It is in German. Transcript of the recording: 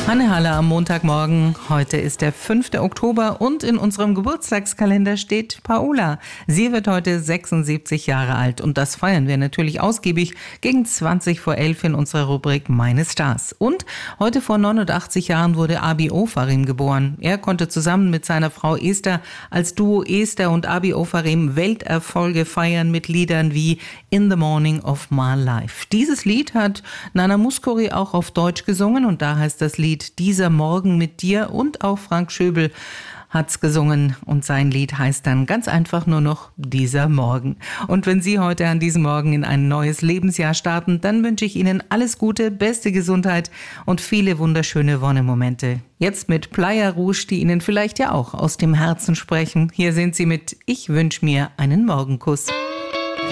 Anne Halle am Montagmorgen. Heute ist der 5. Oktober und in unserem Geburtstagskalender steht Paola. Sie wird heute 76 Jahre alt und das feiern wir natürlich ausgiebig gegen 20 vor 11 in unserer Rubrik Meine Stars. Und heute vor 89 Jahren wurde Abi Ofarim geboren. Er konnte zusammen mit seiner Frau Esther als Duo Esther und Abi Ofarim Welterfolge feiern mit Liedern wie In the Morning of My Life. Dieses Lied hat Nana Mouskouri auch auf Deutsch gesungen und da heißt das Lied Dieser Morgen mit dir und auch Frank Schöbel hat's gesungen und sein Lied heißt dann ganz einfach nur noch Dieser Morgen. Und wenn Sie heute an diesem Morgen in ein neues Lebensjahr starten, dann wünsche ich Ihnen alles Gute, beste Gesundheit und viele wunderschöne Wonnemomente. Jetzt mit Playa Rouge, die Ihnen vielleicht ja auch aus dem Herzen sprechen. Hier sind Sie mit Ich wünsche mir einen Morgenkuss.